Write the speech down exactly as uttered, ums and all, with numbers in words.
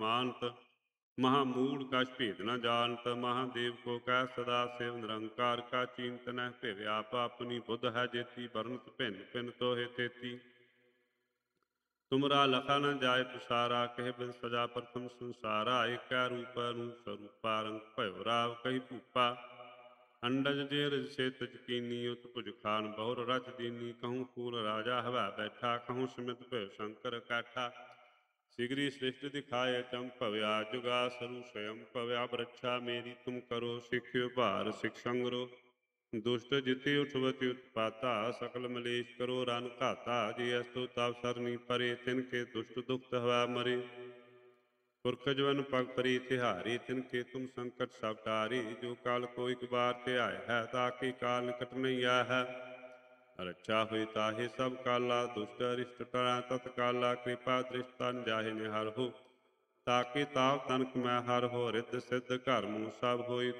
मानत। महामूढ़ कछ भेद न जानत, महादेव को कह सदा सेव। निरंकार का चीनत नह फिर आप, अपनी बुद्ध है जेती। बरनत भिन्न भिन्न तोहे तेती, तुमरा लखा न जाय प्रसारा। कह बिन सजा प्रथम संसारा, एक रूप रूप स्वरूपा। रंग भयो राव कही भूपा, अंडज जे रज से तज कीनी। उत भुज खान बहुर रच दीनी, कहूँ फूल राजा हवा बैठा। कहूँ समित भयो शंकर काठा। सिगरी सृष्टि दिखाए चम पव्या, जुगा सरु स्वयं पव्या। रक्षा मेरी तुम करो, सिख्यो भार सिख संगरो। दुष्ट जिते उठवति उत्पाता, सकल मलेश करो रन घाता। जे अस्तु तब सरनी परे, तिनके दुष्ट दुख हवा मरे। पुरख जवन पग परी तिहारी, तिनके तुम संकट सब टारी। जो काल कोई बार ते आए है, ताकि काल निकट नहीं आया है। रक्षा हुई ताहि सब काला, दुष्ट अरिष्ट टरा तत्काला। कृपा दृष्ट तन जाहि निहर हो, ताकि ताव तनक मैं हर हो। रिद्ध सिद्ध घर मुँह सब होई,